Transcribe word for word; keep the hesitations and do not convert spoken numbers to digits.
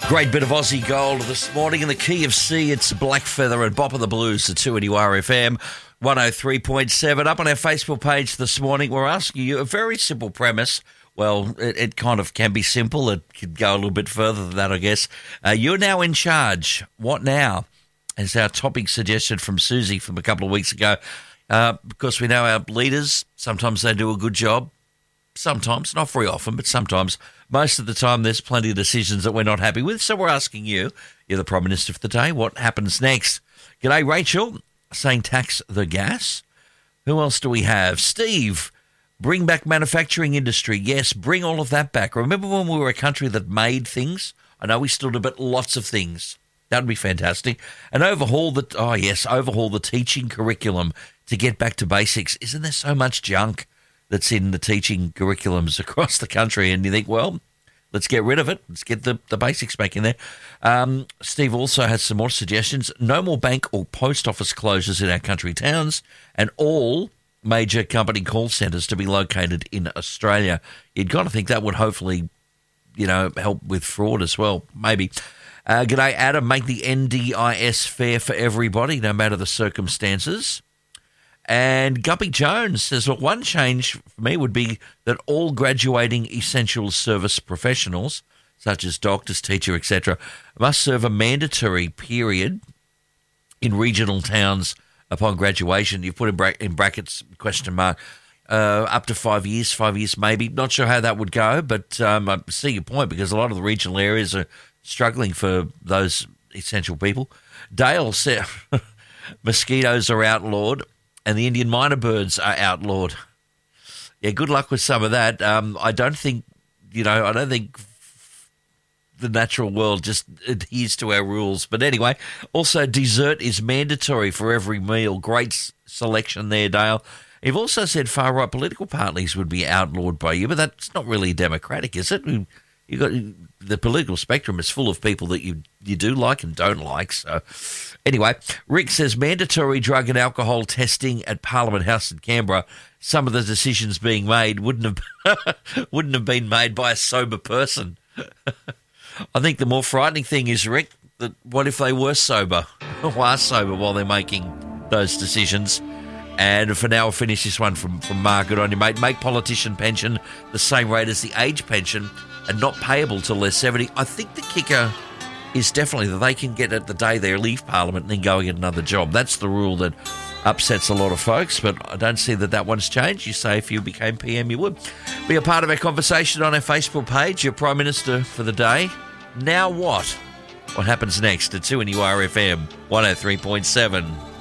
Great bit of Aussie gold this morning in the key of C. It's Black Feather and Bop of the Blues, the two N U R F M, one oh three point seven. Up on our Facebook page this morning, we're asking you a very simple premise. Well, it, it kind of can be simple. It could go a little bit further than that, I guess. Uh, you're now in charge. What now? Is our topic suggested from Susie from a couple of weeks ago. Uh, because we know our leaders, sometimes they do a good job. Sometimes, not very often, but sometimes. Most of the time, there's plenty of decisions that we're not happy with. So we're asking you, you're the Prime Minister for the day, what happens next? G'day, Rachel, saying tax the gas. Who else do we have? Steve, bring back manufacturing industry. Yes, bring all of that back. Remember when we were a country that made things? I know we still do, but lots of things. That would be fantastic. And overhaul the, oh yes, overhaul the teaching curriculum to get back to basics. Isn't there so much junk that's in the teaching curriculums across the country? And you think, well, let's get rid of it. Let's get the, the basics back in there. Um, Steve also has some more suggestions. No more bank or post office closures in our country towns, and all major company call centres to be located in Australia. You'd got to think that would hopefully, you know, help with fraud as well, maybe. Uh, g'day, Adam. Make the N D I S fair for everybody, no matter the circumstances. And Guppy Jones says, look, one change for me would be that all graduating essential service professionals, such as doctors, teacher, et cetera, must serve a mandatory period in regional towns upon graduation. You've put in, bra- in brackets, question mark, uh, up to five years, five years maybe. Not sure how that would go, but um, I see your point, because a lot of the regional areas are struggling for those essential people. Dale said, mosquitoes are outlawed, and the Indian minor birds are outlawed. Yeah, good luck with some of that. Um, I don't think, you know, I don't think the natural world just adheres to our rules. But anyway, also dessert is mandatory for every meal. Great selection there, Dale. You've also said far-right political parties would be outlawed by you, but that's not really democratic, is it? You got the political spectrum is full of people that you you do like and don't like. So anyway, Rick says mandatory drug and alcohol testing at Parliament House in Canberra. Some of the decisions being made wouldn't have wouldn't have been made by a sober person. I think the more frightening thing is, Rick, that what if they were sober or are sober while they're making those decisions? And for now, I'll finish this one from, from Mark. Good on you, mate. Make politician pension the same rate as the age pension and not payable till they're seventy. I think the kicker is definitely that they can get it the day they leave Parliament and then go and get another job. That's the rule that upsets a lot of folks, but I don't see that that one's changed. You say if you became P M, you would. Be a part of our conversation on our Facebook page. Your Prime Minister for the day. Now what? What happens next at two N U R F M one oh three point seven?